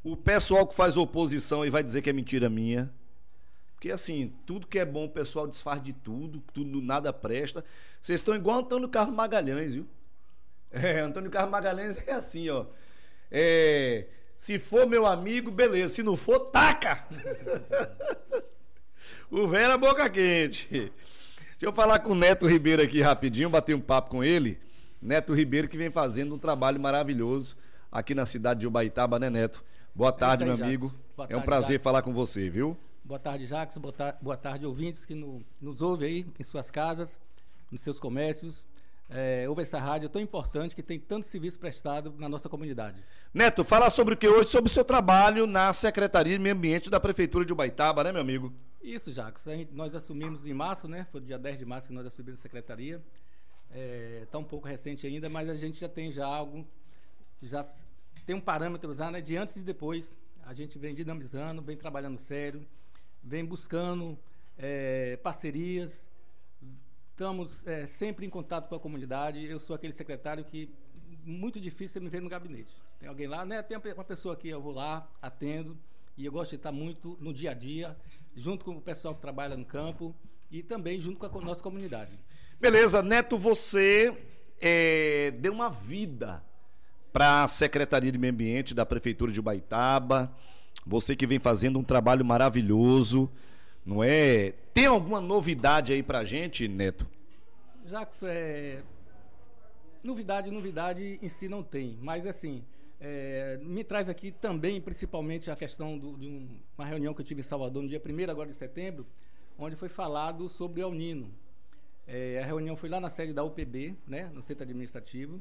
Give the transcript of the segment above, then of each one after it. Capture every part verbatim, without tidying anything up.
O pessoal que faz oposição e vai dizer que é mentira minha. Porque assim, tudo que é bom o pessoal desfaz de tudo, tudo nada presta. Vocês estão igual Antônio Carlos Magalhães, viu? É, Antônio Carlos Magalhães é assim, ó. É, se for meu amigo, beleza. Se não for, taca! O velho é boca quente. Deixa eu falar com o Neto Ribeiro aqui rapidinho, bater um papo com ele. Neto Ribeiro que vem fazendo um trabalho maravilhoso aqui na cidade de Ubaitaba, né, Neto? Boa tarde, é aí, meu amigo. Boa é um tarde, prazer Jackson. Falar com você, viu? Boa tarde, Jackson. Boa, ta boa tarde, ouvintes que no, nos ouvem aí em suas casas, nos seus comércios. É, ouve essa rádio tão importante que tem tanto serviço prestado na nossa comunidade. Neto, fala sobre o que hoje? Sobre o seu trabalho na Secretaria de Meio Ambiente da Prefeitura de Ubaitaba, né, meu amigo? Isso, Jackson. A gente, nós assumimos em março, né? Foi dia dez de março que nós assumimos a Secretaria. Está é, um pouco recente ainda, mas a gente já tem já algo, já tem um parâmetro já, né, de antes e depois. A gente vem dinamizando, vem trabalhando sério, vem buscando é, parcerias, estamos é, sempre em contato com a comunidade. Eu sou aquele secretário que muito difícil você me ver no gabinete. Tem alguém lá, né? Tem uma pessoa aqui, eu vou lá, atendo, e eu gosto de estar muito no dia a dia, junto com o pessoal que trabalha no campo e também junto com a nossa comunidade. Beleza, Neto, você é, deu uma vida para a Secretaria de Meio Ambiente da Prefeitura de Ubaitaba, você que vem fazendo um trabalho maravilhoso, não é? Tem alguma novidade aí pra gente, Neto? Jackson, é... novidade, novidade em si não tem, mas assim, é... me traz aqui também, principalmente, a questão do, de um, uma reunião que eu tive em Salvador no dia primeiro agora de setembro, onde foi falado sobre o El Nino. É, a reunião foi lá na sede da U P B, né, no Centro Administrativo,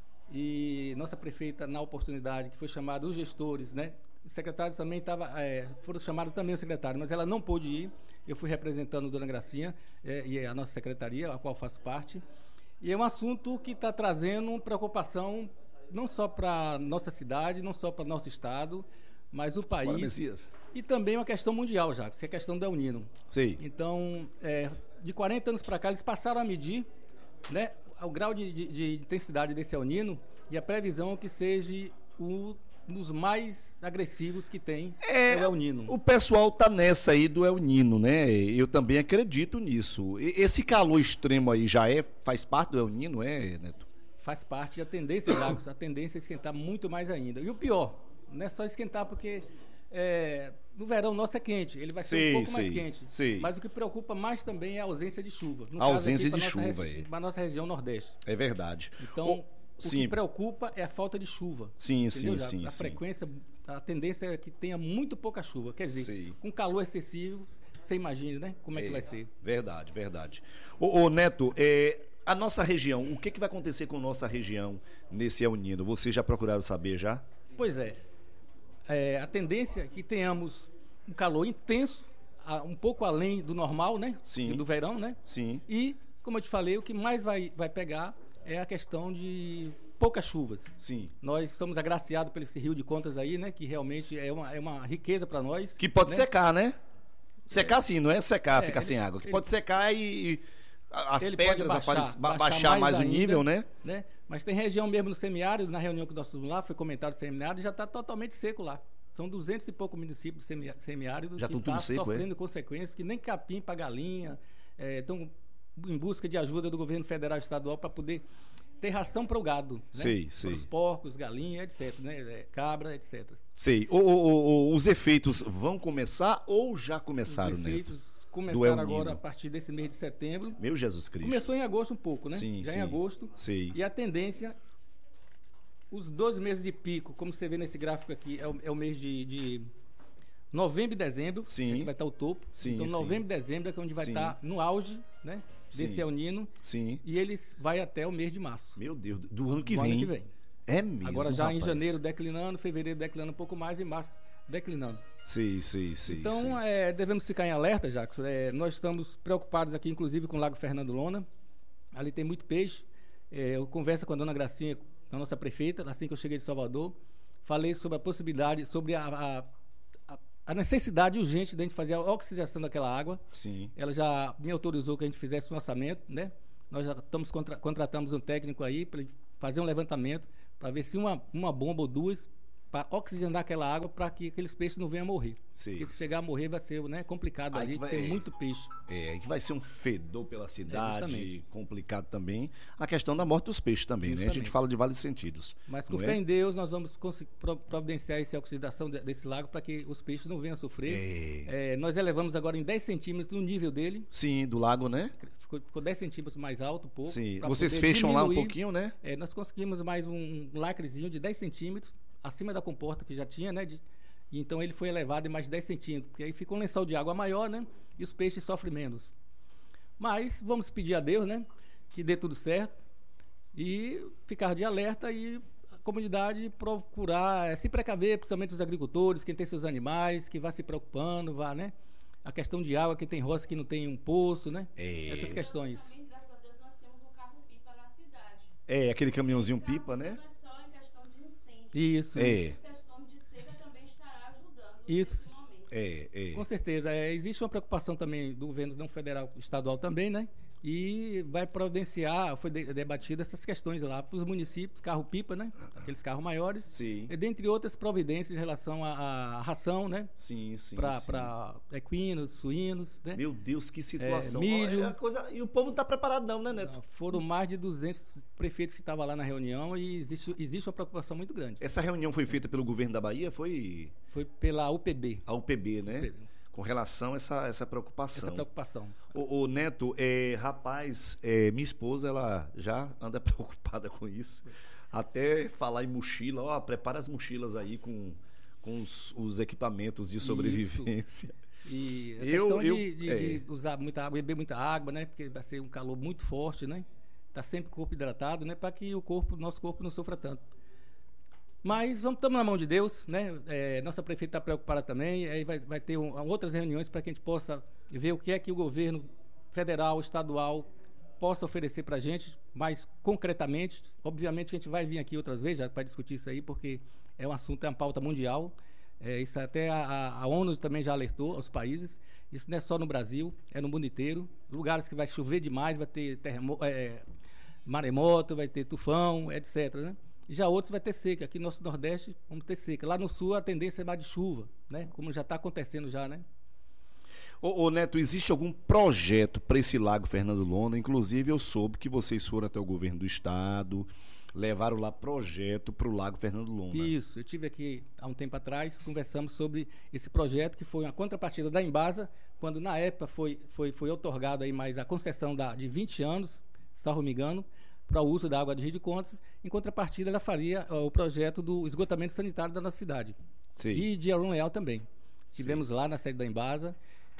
e nossa prefeita, na oportunidade, que foi chamada os gestores, né, o secretário também estava, é, foram chamados também o secretário, mas ela não pôde ir, eu fui representando a Dona Gracinha é, e a nossa secretaria, a qual faço parte, e é um assunto que está trazendo preocupação não só para nossa cidade, não só para nosso estado, mas o país, e também uma questão mundial, já, que é a questão do El Nino. Sim. Então, é, de quarenta anos para cá, eles passaram a medir, né, o grau de, de, de intensidade desse El Nino, e a previsão é que seja o, um dos mais agressivos que tem é, o El Nino. O pessoal tá nessa aí do El Nino, né? Eu também acredito nisso. Esse calor extremo aí já é, faz parte do El Nino, é, Neto? Faz parte, a tendência, Jacos, a tendência é esquentar muito mais ainda. E o pior, não é só esquentar porque é, no verão nosso é quente, ele vai ser sim, um pouco sim, mais quente. Sim. Mas o que preocupa mais também é a ausência de chuva. No a ausência de aqui, chuva aí. Para a nossa região nordeste. É verdade. Então, o, o sim. que preocupa é a falta de chuva. Sim, entendeu? sim, sim. A sim. frequência, a tendência é que tenha muito pouca chuva. Quer dizer, sim. com calor excessivo, você imagina, né? Como é, é que vai ser. Verdade, verdade. Ô, ô Neto, é, a nossa região, o que, que vai acontecer com a nossa região nesse El Nino? Vocês já procuraram saber já? Pois é. É, a tendência é que tenhamos um calor intenso, um pouco além do normal, né? Sim. Do verão, né? Sim. E, como eu te falei, o que mais vai, vai pegar é a questão de poucas chuvas. Sim. Nós somos agraciados por esse rio de contas aí, né? Que realmente é uma, é uma riqueza para nós. Que pode né? secar, né? Secar sim, não é secar, é, ficar ele, sem água. Que ele, pode secar e as ele pedras baixar, aparecer, baixar, baixar mais, mais o nível, ainda, né? né? Mas tem região mesmo no semiárido, na reunião que nós fomos lá, foi comentado o semiárido, já está totalmente seco lá. São duzentos e poucos municípios do semiárido já que estão tá sofrendo é? consequências, que nem capim para galinha, estão é, em busca de ajuda do governo federal e estadual para poder ter ração para o gado, sei, né? sei. Para os porcos, galinha, etcétera, né? Cabra, etcétera. Sei. O, o, o, os efeitos vão começar ou já começaram, né? Os efeitos Neto? começaram agora a partir desse mês de setembro. Meu Jesus Cristo. Começou em agosto um pouco, né? Sim, já sim, em agosto. Sim. E a tendência, os doze meses de pico, como você vê nesse gráfico aqui, é o, é o mês de, de novembro e dezembro, sim. é que vai estar o topo. Sim, então, novembro e dezembro é que onde vai sim. estar no auge, né? Desse sim. El Nino. Sim. E eles vai até o mês de março. Meu Deus, do ano que do vem. ano que vem. É mesmo, agora já rapaz. Em janeiro declinando, fevereiro declinando um pouco mais e março declinando. Sim, sim, sim. Então, sim. É, devemos ficar em alerta, Jackson. É, nós estamos preocupados aqui, inclusive, com o Lago Fernando Lona. Ali tem muito peixe. É, eu converso com a Dona Gracinha, a nossa prefeita, assim que eu cheguei de Salvador. Falei sobre a possibilidade, sobre a, a, a, a necessidade urgente de a gente fazer a oxigenação daquela água. Sim. Ela já me autorizou que a gente fizesse um orçamento, né? Nós já estamos contra, contratamos um técnico aí para fazer um levantamento, para ver se uma, uma bomba ou duas para oxigenar aquela água para que aqueles peixes não venham a morrer. Sim, Porque se sim. chegar a morrer vai ser, né, complicado Aí ali, que vai- tem é. muito peixe. É, que vai ser um fedor pela cidade, justamente. complicado também. A questão da morte dos peixes também, né? A gente Justamente. fala de vários sentidos. Mas com não fé é? em Deus, nós vamos conseguir pro- providenciar essa oxidação de- desse lago para que os peixes não venham a sofrer. É. É, nós elevamos agora em dez centímetros o nível dele, Sim, do lago, né? ficou, ficou dez centímetros mais alto um pouco. Sim. pra Vocês poder fecham lá um diminuir. pouquinho, né? É, nós conseguimos mais um, um lacrezinho de dez centímetros, acima da comporta que já tinha, né? De, e então ele foi elevado em mais dez centímetros, porque aí fica um lençol de água maior, né? E os peixes sofrem menos. Mas vamos pedir a Deus, né? Que dê tudo certo e ficar de alerta e a comunidade procurar eh, se precaver, principalmente os agricultores, quem tem seus animais, que vá se preocupando, vá, né? A questão de água, quem tem roça que não tem um poço, né? É. Essas questões. Também, graças a Deus, nós temos um carro-pipa na cidade. É, aquele caminhãozinho pipa, né? Não é só em questão de incêndio. Isso, É. isso. Essa questão de seca também estará ajudando Isso. nesse momento. É, é. Com certeza. É, existe uma preocupação também do governo não federal, estadual também, né? E vai providenciar, foi de, debatida essas questões lá para os municípios, carro-pipa, né? Aqueles carros maiores. Sim. E dentre outras providências em relação à, à ração, né? Sim, sim. Para sim. para equinos, suínos, né? Meu Deus, que situação. milho. Olha, a coisa... E o povo não tá preparado não, né, Neto? Foram mais de duzentos prefeitos que estavam lá na reunião e existe, existe uma preocupação muito grande. Essa reunião foi feita pelo governo da Bahia? Foi Foi pela U P B, a U P B, né? U P B. Com relação a essa, essa preocupação. essa preocupação. O, o Neto, é, rapaz, é, minha esposa, ela já anda preocupada com isso. Até falar em mochila, ó, prepara as mochilas aí com, com os, os equipamentos de sobrevivência. E a Eu- questão eu- de, de- é. de usar muita água, beber muita água, né? Porque vai ser um calor muito forte, né? Tá sempre o corpo hidratado, né? Para que o corpo, nosso corpo não sofra tanto. Mas vamos estamos na mão de Deus, né? É, nossa prefeita está preocupada também. Aí vai, vai ter um, outras reuniões para que a gente possa ver o que é que o governo federal, estadual possa oferecer para a gente, mais concretamente. Obviamente a gente vai vir aqui outras vezes para discutir isso aí, porque é um assunto, é uma pauta mundial. É, isso até a, a- a ONU também já alertou aos países. Isso não é só no Brasil, é no mundo inteiro. Lugares que vai chover demais, vai ter terremo, é, maremoto, vai ter tufão, etcétera. Né? Já outros vai ter seca. Aqui no nosso Nordeste vamos ter seca. Lá no Sul a tendência é mais de chuva, né? Como já está acontecendo já, né? Ô, ô, Neto, existe algum projeto para esse Lago Fernando Lona? Inclusive, eu soube que vocês foram até o governo do estado, levaram lá projeto para o Lago Fernando Lona. Isso, eu tive aqui há um tempo atrás, conversamos sobre esse projeto que foi uma contrapartida da Embasa, quando na época foi, foi, foi otorgado aí mais a concessão da, de vinte anos, salvo me engano, para o uso da água de Rio de Contas. Em contrapartida, ela faria ó, o projeto do esgotamento sanitário da nossa cidade. Sim. E de Arun Leal também. Tivemos lá na sede da Embasa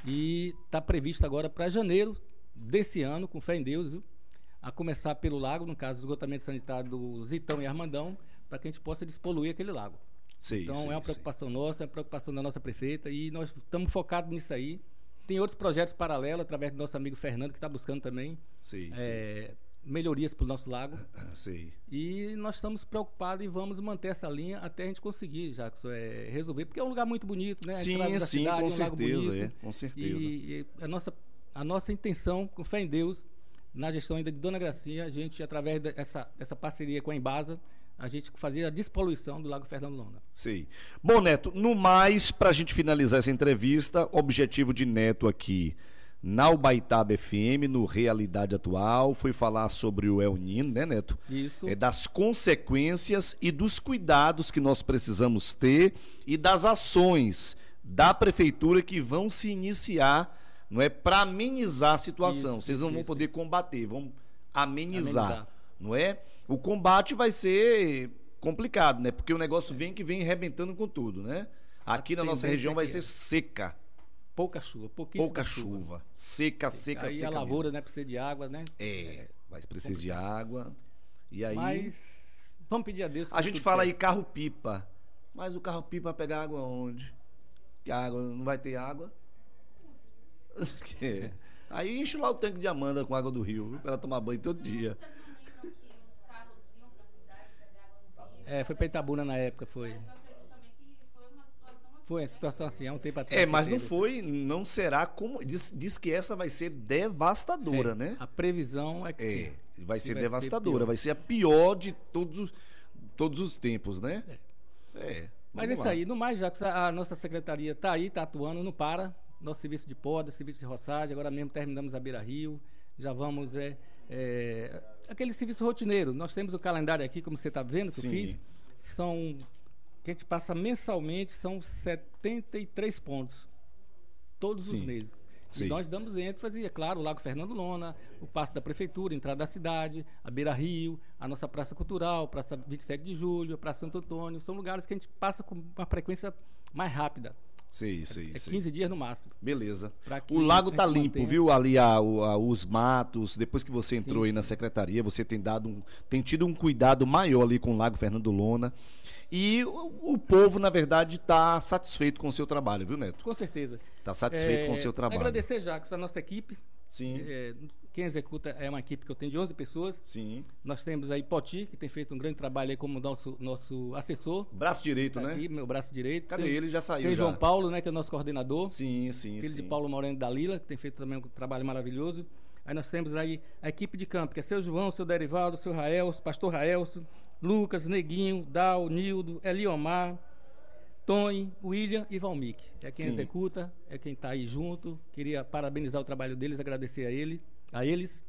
e está previsto agora para janeiro desse ano, com fé em Deus, viu? A começar pelo lago, no caso, o esgotamento sanitário do Zitão e Armandão, para que a gente possa despoluir aquele lago. Sei, Então sei, é uma sei. preocupação nossa, é uma preocupação da nossa prefeita e nós estamos focados nisso aí. Tem outros projetos paralelos, através do nosso amigo Fernando, que está buscando também Sei, é, melhorias para o nosso lago. sei. E nós estamos preocupados e vamos manter essa linha até a gente conseguir, Jackson, é, resolver, porque é um lugar muito bonito, né? A entrada Sim, da sim, cidade, com é um lago certeza, bonito. é, com certeza. E, e a, nossa, a nossa intenção, com fé em Deus, na gestão ainda de Dona Gracinha, a gente, através dessa, dessa parceria com a Embasa, a gente fazia a despoluição do Lago Fernando Lona. Sei. Bom, Neto, no mais, para a gente finalizar essa entrevista, objetivo de Neto aqui na Ubaitaba F M, no Realidade Atual, foi falar sobre o El Niño, né, Neto? Isso. É das consequências e dos cuidados que nós precisamos ter e das ações da prefeitura que vão se iniciar, não é, para amenizar a situação. Isso, Vocês não isso, vão isso, poder isso. combater, vão amenizar, Amenizar. não é? O combate vai ser complicado, né? Porque o negócio vem que vem arrebentando com tudo, né? Aqui A na nossa tendência região é vai que- ser seca, Pouca chuva, pouquíssima pouca chuva, seca, seca, Aí seca a mesmo. lavoura, né, precisa de água, né? É, vai precisar de água. E aí Mas vamos pedir a Deus. que a dê gente tudo fala aí certo. carro-pipa. Mas o carro-pipa vai pegar água onde? Que a água não vai ter água? Que- Aí enche lá o tanque de Amanda com água do rio, viu? Pra ela tomar banho todo dia. Vocês não lembram que os carros vinham para a cidade pegar água no rio? É, foi para Itabuna na época, foi. Mas eu acredito também que foi uma situação assim. Foi uma né? situação assim, há um tempo atrás. É, mas que não teve, foi, não será como. Diz, diz que essa vai ser devastadora, assim. né? A previsão é que É, sim. vai ser vai ser devastadora, pior. vai ser a pior de todos os, todos os tempos, né? É. Mas é Vamos isso lá. aí. No mais, Jacques, a, a nossa secretaria está aí, está atuando, não para. Nosso serviço de poda, serviço de roçagem, agora mesmo terminamos a Beira Rio, já vamos, é, é aquele serviço rotineiro. Nós temos o calendário aqui, como você está vendo, que eu Sim. fiz, são, que a gente passa mensalmente, são setenta e três pontos, todos Sim. os meses. Sim. E nós damos ênfase, é claro, o Lago Fernando Lona, o Paço da Prefeitura, a entrada da cidade, a Beira Rio, a nossa Praça Cultural, Praça vinte e sete de Julho, a Praça Santo Antônio, são lugares que a gente passa com uma frequência mais rápida. Sei, sei, É sei. quinze dias no máximo. Beleza. Pra que O lago a tá gente limpo, mantenha- viu? Ali a, o- a- os matos. Depois que você entrou Sim, aí na sim. secretaria, você tem dado um, tem tido um cuidado maior ali com o Lago Fernando Lona. E o, o povo, na verdade, está satisfeito com o seu trabalho, viu, Neto? Com certeza. Está satisfeito É, com o seu trabalho. Agradecer, Jacques, a nossa equipe. Sim, É, quem executa é uma equipe que eu tenho de onze pessoas. sim. Nós temos aí Poti, que tem feito um grande trabalho aí como nosso, nosso assessor. Braço direito, Tá né? aqui, meu braço direito. Cadê Tem- ele? Já saiu. Tem já. João Paulo, né, que é o nosso coordenador. Sim, sim, Filho sim. de Paulo Moreno da Lila, que tem feito também um trabalho maravilhoso. Aí nós temos aí a equipe de campo, que é seu João, seu Derivaldo, seu Raelso, pastor Raelso, Lucas, Neguinho, Dal, Nildo, Eliomar, Tony, William e Valmic. É quem Sim. executa, é quem está aí junto. Queria parabenizar o trabalho deles, agradecer a ele, a eles.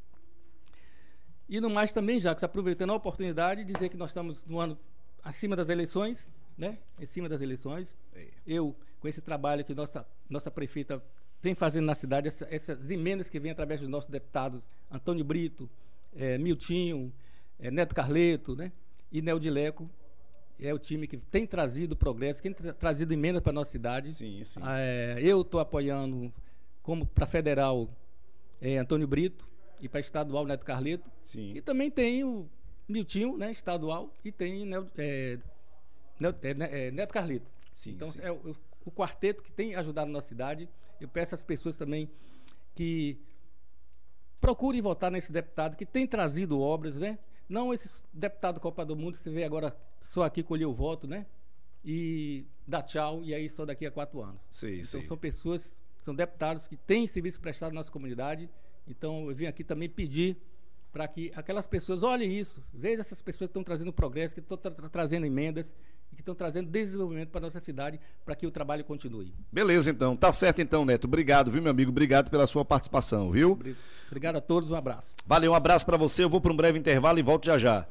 E no mais também, Jacques, aproveitando a oportunidade, dizer que nós estamos no ano acima das eleições, né? Em cima das eleições. É. Eu, com esse trabalho que nossa, nossa prefeita vem fazendo na cidade, essa, essas emendas que vêm através dos nossos deputados Antônio Brito, eh, Miltinho, eh, Neto Carleto, né? E Neodileco, é o time que tem trazido progresso, que tem tra- trazido emendas para a nossa cidade. Sim, sim. Eh, eu estou apoiando, como para federal, eh, Antônio Brito, e para estadual, Neto Carleto. Sim. E também tem o Miltinho, né, estadual, e tem Neo- é, Neo- é, né, é, Neto Carleto. Sim, Então, sim. é o, o quarteto que tem ajudado a nossa cidade. Eu peço às pessoas também que procurem votar nesse deputado que tem trazido obras, né? Não esses deputados Copa do Mundo, você vê agora só aqui colher o voto, né? E dá tchau, e aí só daqui a quatro anos. Sei, Então, sei. são pessoas, são deputados que têm serviço prestado na nossa comunidade. Então, eu vim aqui também pedir para que aquelas pessoas olhem isso, vejam essas pessoas que estão trazendo progresso, que estão tra tra trazendo emendas, e que estão trazendo desenvolvimento para a nossa cidade, para que o trabalho continue. Beleza, então. Tá certo, então, Neto. Obrigado, viu, meu amigo? Obrigado pela sua participação, viu? Obri- Obrigado a todos, um abraço. Valeu, um abraço pra você. Eu vou para um breve intervalo e volto já já.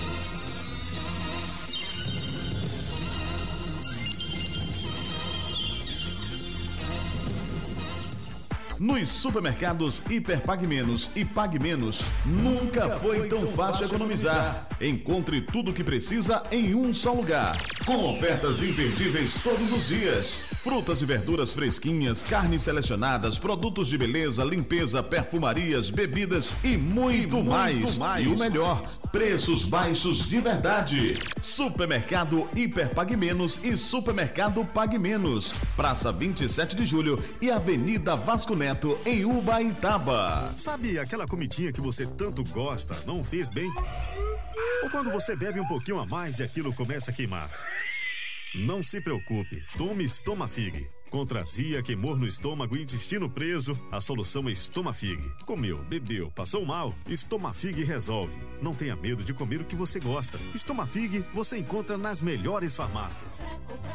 Nos supermercados Hiper Pague Menos e Pague Menos, nunca foi tão fácil economizar. Encontre tudo o que precisa em um só lugar. Com ofertas imperdíveis todos os dias. Frutas e verduras fresquinhas, carnes selecionadas, produtos de beleza, limpeza, perfumarias, bebidas e muito, mais. E o melhor, preços baixos de verdade. Supermercado Hiper Pague Menos e Supermercado Pague Menos. Praça vinte e sete de Julho e Avenida Vasco Neto, em Ubaitaba. Sabe aquela comidinha que você tanto gosta, não fez bem? Ou quando você bebe um pouquinho a mais e aquilo começa a queimar? Não se preocupe, tome Estomafig. Contra azia, queimor no estômago e intestino preso, a solução é Estomafig. Comeu, bebeu, passou mal? Estomafig resolve. Não tenha medo de comer o que você gosta. Estomafig você encontra nas melhores farmácias. Pra comprar